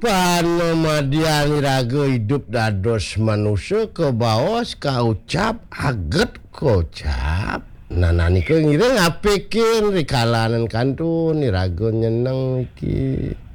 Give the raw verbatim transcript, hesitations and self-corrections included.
Panomadian raga hidup dados manusia ke baos kaucap aget kocap. Nah niku ngira ngapikin rikalanan kantun ni raga nyeneng iki.